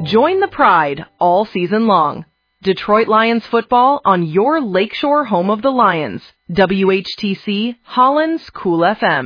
Join the pride all season long. Detroit Lions football on your lakeshore home of the Lions. WHTC, Holland's Cool FM.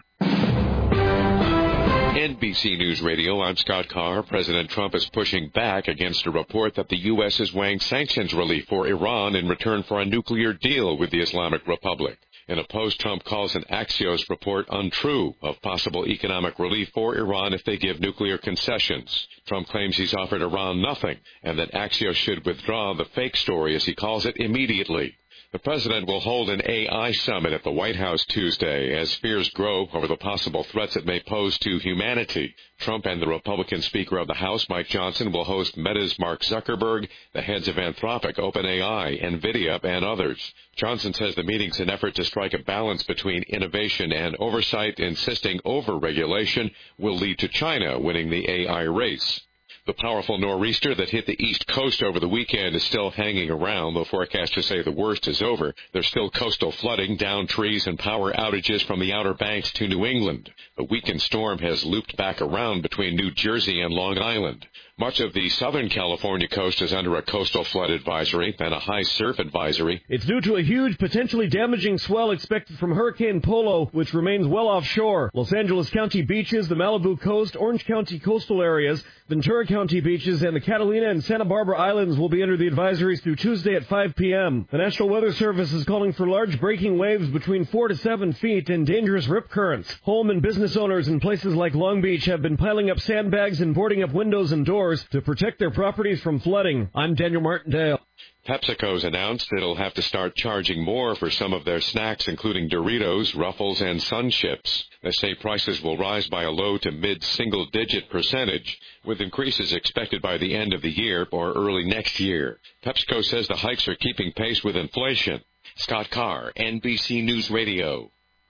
NBC News Radio, I'm Scott Carr. President Trump is pushing back against a report that the U.S. is weighing sanctions relief for Iran in return for a nuclear deal with the Islamic Republic. In a post, Trump calls an Axios report untrue of possible economic relief for Iran if they give nuclear concessions. Trump claims he's offered Iran nothing and that Axios should withdraw the fake story, as he calls it, immediately. The president will hold an AI summit at the White House Tuesday as fears grow over the possible threats it may pose to humanity. Trump and the Republican Speaker of the House, Mike Johnson, will host Meta's Mark Zuckerberg, the heads of Anthropic, OpenAI, NVIDIA, and others. Johnson says the meeting's an effort to strike a balance between innovation and oversight, insisting over-regulation will lead to China winning the AI race. The powerful nor'easter that hit the East Coast over the weekend is still hanging around, though forecasters say the worst is over. There's still coastal flooding, downed trees, and power outages from the Outer Banks to New England. The weakened storm has looped back around between New Jersey and Long Island. Much of the southern California coast is under a coastal flood advisory and a high surf advisory. It's due to a huge, potentially damaging swell expected from Hurricane Polo, which remains well offshore. Los Angeles County beaches, the Malibu coast, Orange County coastal areas, Ventura County beaches, and the Catalina and Santa Barbara Islands will be under the advisories through Tuesday at 5 p.m. The National Weather Service is calling for large breaking waves between 4 to 7 feet and dangerous rip currents. Home and business owners in places like Long Beach have been piling up sandbags and boarding up windows and doors to protect their properties from flooding. I'm Daniel Martindale. PepsiCo's announced it'll have to start charging more for some of their snacks, including Doritos, Ruffles, and Sun Chips. They say prices will rise by a low to mid-single-digit percentage, with increases expected by the end of the year or early next year. PepsiCo says the hikes are keeping pace with inflation. Scott Carr, NBC News Radio.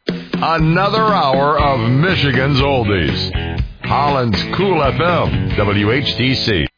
Another hour of Michigan's Oldies. Holland's Cool FM, WHTC.